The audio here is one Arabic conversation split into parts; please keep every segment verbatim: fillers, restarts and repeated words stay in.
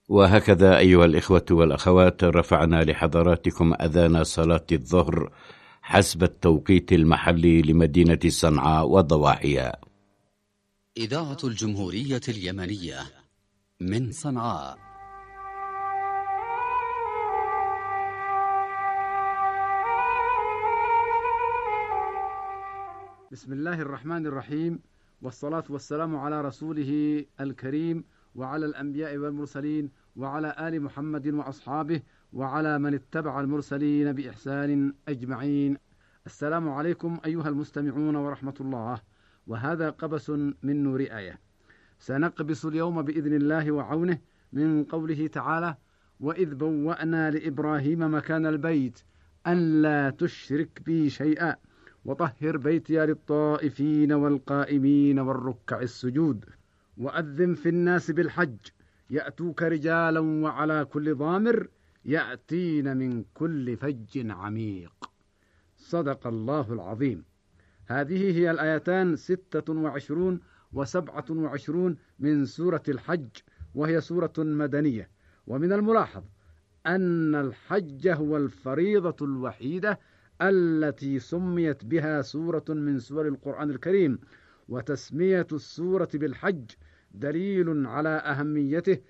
وهكذا أيها الإخوة والأخوات رفعنا لحضراتكم أذان صلاة الظهر حسب التوقيت المحلي لمدينة صنعاء وضواحيها. إذاعة الجمهورية اليمنية من صنعاء. بسم الله الرحمن الرحيم، والصلاة والسلام على رسوله الكريم وعلى الأنبياء والمرسلين وعلى آل محمد وأصحابه وعلى من اتبع المرسلين بإحسان أجمعين. السلام عليكم أيها المستمعون ورحمة الله، وهذا قبس من نور آية. سنقبس اليوم بإذن الله وعونه من قوله تعالى: وإذ بوأنا لإبراهيم مكان البيت أن لا تشرك بي شيئا وطهر بيتي للطائفين والقائمين والركع السجود وأذن في الناس بالحج يأتوك رجالا وعلى كل ضامر يأتين من كل فج عميق. صدق الله العظيم. هذه هي الآيتان ستة وعشرون وسبعة وعشرون من سورة الحج، وهي سورة مدنية. ومن الملاحظ أن الحج هو الفريضة الوحيدة التي سميت بها سورة من سور القرآن الكريم، وتسمية السورة بالحج دليل على أهميته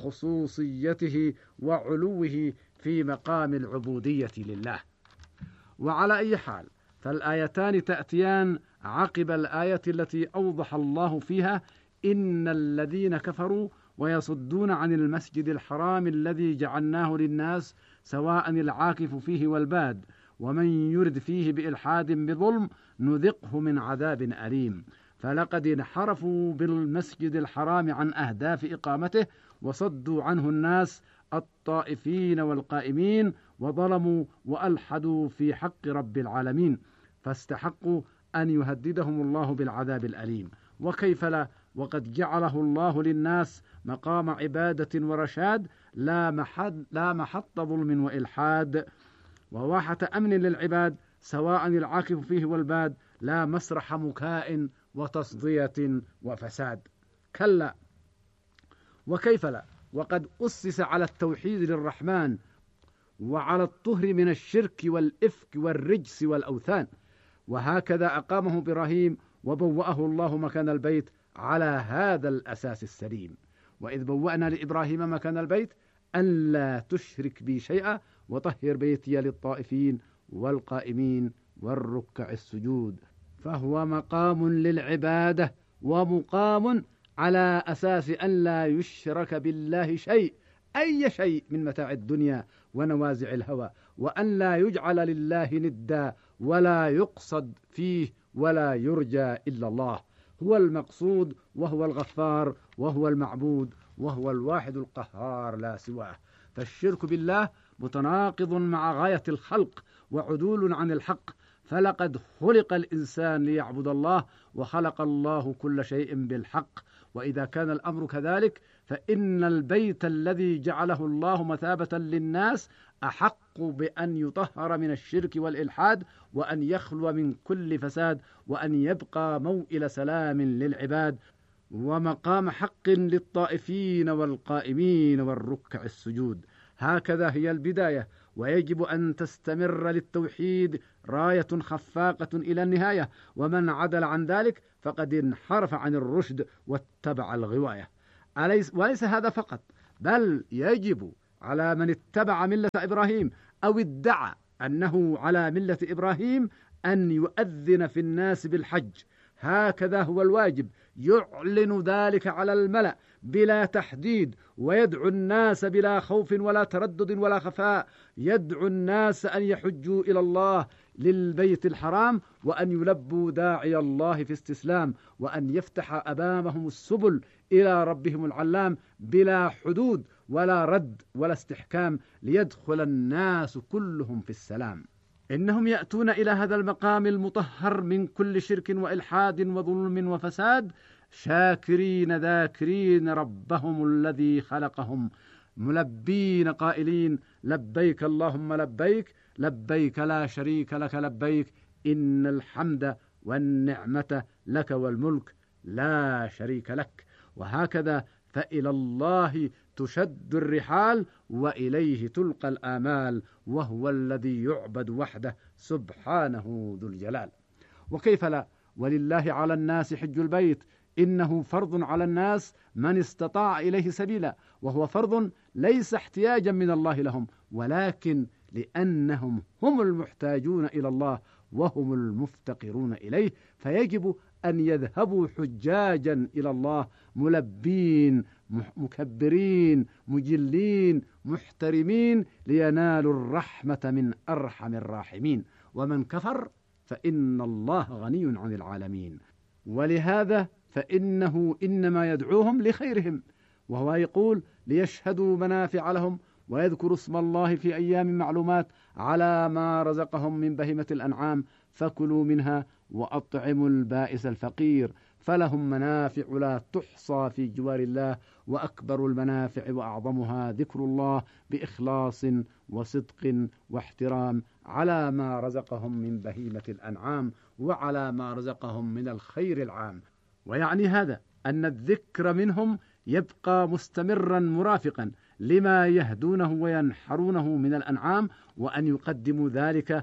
وخصوصيته وعلوه في مقام العبودية لله. وعلى أي حال، فالآيتان تأتيان عقب الآية التي أوضح الله فيها: إن الذين كفروا ويصدون عن المسجد الحرام الذي جعلناه للناس سواء العاكف فيه والباد ومن يرد فيه بإلحاد بظلم نذقه من عذاب أليم. فلقد انحرفوا بالمسجد الحرام عن أهداف إقامته وصدوا عنه الناس الطائفين والقائمين وظلموا وألحدوا في حق رب العالمين، فاستحقوا أن يهددهم الله بالعذاب الأليم. وكيف لا، وقد جعله الله للناس مقام عبادة ورشاد، لا محد لا محط ظلم وإلحاد، وواحة أمن للعباد سواء العاكف فيه والباد، لا مسرح مكاء وتصدية وفساد. كلا، وكيف لا، وقد أسس على التوحيد للرحمن وعلى الطهر من الشرك والإفك والرجس والأوثان. وهكذا أقامه إبراهيم وبوأه الله مكان البيت على هذا الأساس السليم. وإذ بوأنا لإبراهيم مكان البيت أن لا تشرك بي شيئا وطهر بيتي للطائفين والقائمين والركع السجود. فهو مقام للعبادة ومقام على أساس أن لا يشرك بالله شيء، أي شيء من متاع الدنيا ونوازع الهوى، وأن لا يجعل لله ندا ولا يقصد فيه ولا يرجى إلا الله. هو المقصود وهو الغفار وهو المعبود وهو الواحد القهار لا سواه. فالشرك بالله متناقض مع غاية الخلق وعدول عن الحق، فلقد خلق الإنسان ليعبد الله وخلق الله كل شيء بالحق. وإذا كان الأمر كذلك فإن البيت الذي جعله الله مثابة للناس أحق بأن يطهر من الشرك والإلحاد وأن يخلو من كل فساد وأن يبقى موئل سلام للعباد ومقام حق للطائفين والقائمين والركع السجود. هكذا هي البداية، ويجب أن تستمر للتوحيد راية خفاقة إلى النهاية، ومن عدل عن ذلك فقد انحرف عن الرشد واتبع الغواية. وليس هذا فقط، بل يجب على من اتبع ملة إبراهيم أو ادعى أنه على ملة إبراهيم أن يؤذن في الناس بالحج. هكذا هو الواجب، يعلن ذلك على الملأ بلا تحديد، ويدعو الناس بلا خوف ولا تردد ولا خفاء، يدعو الناس أن يحجوا إلى الله للبيت الحرام وأن يلبوا داعي الله في استسلام، وأن يفتح أمامهم السبل إلى ربهم العلام بلا حدود ولا رد ولا استحكام، ليدخل الناس كلهم في السلام. إنهم يأتون إلى هذا المقام المطهر من كل شرك وإلحاد وظلم وفساد شاكرين ذاكرين ربهم الذي خلقهم، ملبين قائلين: لبيك اللهم لبيك، لبيك لا شريك لك لبيك، إن الحمد والنعمة لك والملك لا شريك لك. وهكذا فإلى الله تشد الرحال وإليه تلقى الآمال، وهو الذي يعبد وحده سبحانه ذو الجلال. وكيف لا، ولله على الناس حج البيت، إنه فرض على الناس من استطاع إليه سبيلا، وهو فرض ليس احتياجا من الله لهم، ولكن لأنهم هم المحتاجون إلى الله وهم المفتقرون إليه، فيجب أن يذهبوا حجاجا إلى الله ملبين مكبرين مجلين محترمين لينالوا الرحمة من أرحم الراحمين. ومن كفر فإن الله غني عن العالمين، ولهذا فإنه إنما يدعوهم لخيرهم، وهو يقول ليشهدوا منافع لهم ويذكروا اسم الله في أيام معلومات على ما رزقهم من بهيمة الأنعام فكلوا منها وأطعموا البائس الفقير، فلهم منافع لا تحصى في جوار الله، وأكبر المنافع وأعظمها ذكر الله بإخلاص وصدق واحترام على ما رزقهم من بهيمة الأنعام وعلى ما رزقهم من الخير العام. ويعني هذا أن الذكر منهم يبقى مستمرا مرافقا لما يهدونه وينحرونه من الأنعام، وأن يقدموا ذلك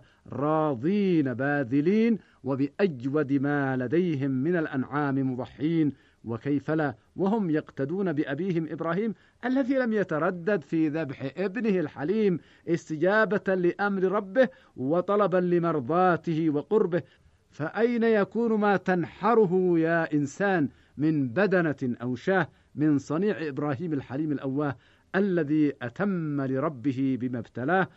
راضين باذلين وبأجود ما لديهم من الأنعام مضحين. وكيف لا وهم يقتدون بأبيهم إبراهيم الذي لم يتردد في ذبح ابنه الحليم استجابة لأمر ربه وطلبا لمرضاته وقربه. فأين يكون ما تنحره يا إنسان من بدنة أو شاه من صنيع إبراهيم الحليم الأواه الذي أتم لربه بما ابتلاه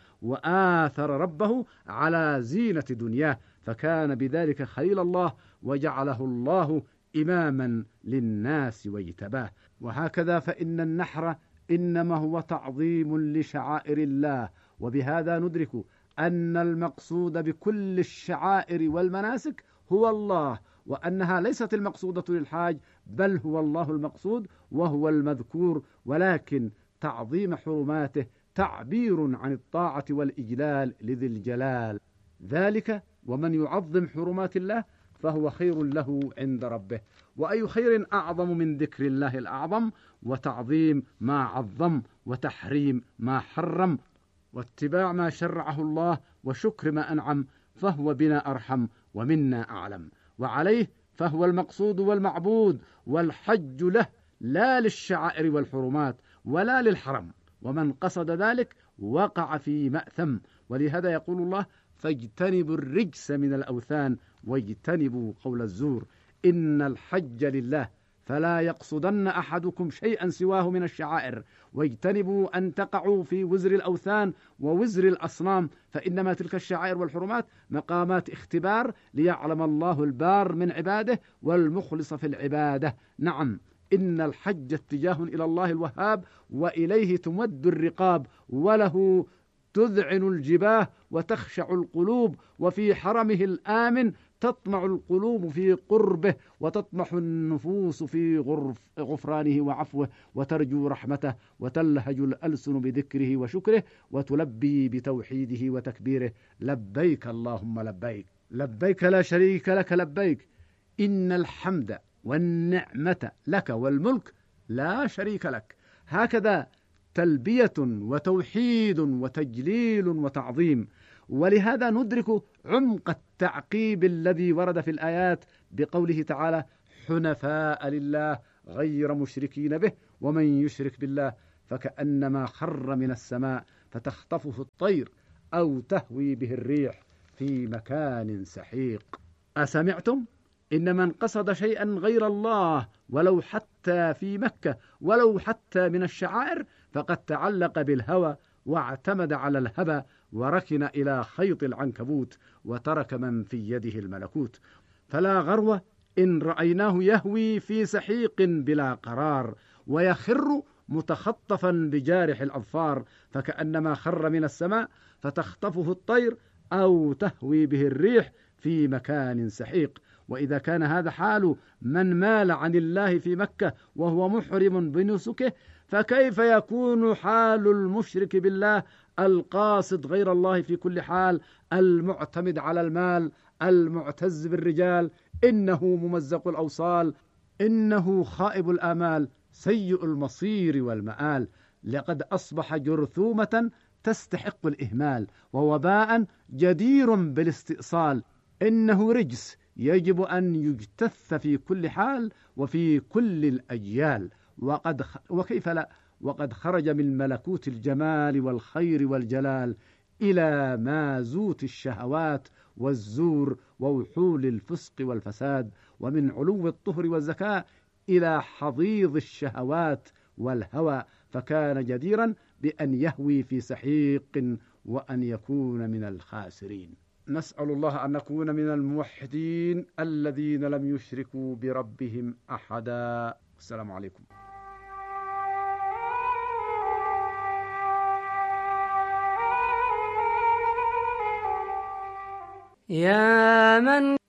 وآثر ربه على زينة دنياه، فكان بذلك خليل الله وجعله الله إماما للناس ويتباه. وهكذا فإن النحر إنما هو تعظيم لشعائر الله، وبهذا ندرك أن المقصود بكل الشعائر والمناسك هو الله، وأنها ليست المقصودة للحاج، بل هو الله المقصود وهو المذكور، ولكن تعظيم حرماته تعبير عن الطاعة والإجلال لذي الجلال. ذلك ومن يعظم حرمات الله فهو خير له عند ربه. وأي خير أعظم من ذكر الله الأعظم وتعظيم ما عظم وتحريم ما حرم واتباع ما شرعه الله وشكر ما أنعم، فهو بنا أرحم ومنا أعلم، وعليه فهو المقصود والمعبود، والحج له لا للشعائر والحرمات ولا للحرم، ومن قصد ذلك وقع في مأثم. ولهذا يقول الله فاجتنبوا الرجس من الأوثان واجتنبوا قول الزور. إن الحج لله فلا يقصدن أحدكم شيئا سواه من الشعائر، واجتنبوا أن تقعوا في وزر الأوثان ووزر الأصنام، فإنما تلك الشعائر والحرمات مقامات اختبار ليعلم الله البار من عباده والمخلص في العبادة. نعم، إن الحج اتجاه إلى الله الوهاب، وإليه تمد الرقاب، وله تذعن الجباه وتخشع القلوب، وفي حرمه الآمن تطمع القلوب في قربه، وتطمح النفوس في غرف غفرانه وعفوه، وترجو رحمته، وتلهج الألسن بذكره وشكره، وتلبي بتوحيده وتكبيره لبيك اللهم لبيك، لبيك لا شريك لك لبيك، إن الحمد والنعمة لك والملك لا شريك لك. هكذا تلبية وتوحيد وتجليل وتعظيم. ولهذا ندرك عمق التعقيب الذي ورد في الآيات بقوله تعالى حنفاء لله غير مشركين به ومن يشرك بالله فكأنما خر من السماء فتخطفه الطير أو تهوي به الريح في مكان سحيق. أسمعتم؟ إن من قصد شيئا غير الله ولو حتى في مكة ولو حتى من الشعائر فقد تعلق بالهوى واعتمد على الهبى وركن إلى خيط العنكبوت وترك من في يده الملكوت. فلا غرو إن رأيناه يهوي في سحيق بلا قرار ويخر متخطفا بجارح الأظفار فكأنما خر من السماء فتخطفه الطير أو تهوي به الريح في مكان سحيق. وإذا كان هذا حال من مال عن الله في مكة وهو محرم بنسكه، فكيف يكون حال المشرك بالله القاصد غير الله في كل حال، المعتمد على المال، المعتز بالرجال، إنه ممزق الأوصال، إنه خائب الآمال، سيء المصير والمآل، لقد أصبح جرثومة تستحق الإهمال، ووباء جدير بالاستئصال. إنه رجس يجب أن يجتث في كل حال وفي كل الأجيال. وقد خ... وكيف لا، وقد خرج من ملكوت الجمال والخير والجلال إلى مازوت الشهوات والزور ووحول الفسق والفساد، ومن علو الطهر والزكاة إلى حضيض الشهوات والهوى، فكان جديرا بأن يهوي في سحيق وأن يكون من الخاسرين. نسأل الله أن نكون من الموحدين الذين لم يشركوا بربهم أحدا. السلام عليكم. يا من